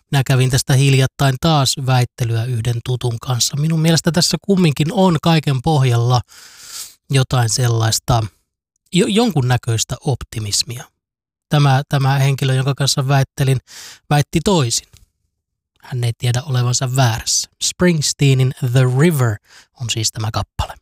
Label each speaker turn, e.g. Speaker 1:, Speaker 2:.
Speaker 1: Minä kävin tästä hiljattain taas väittelyä yhden tutun kanssa. Minun mielestä tässä kumminkin on kaiken pohjalla jotain sellaista, jonkunnäköistä optimismia. Tämä henkilö, jonka kanssa väittelin, väitti toisin. Hän ei tiedä olevansa väärässä. Springsteenin The River on siis tämä kappale.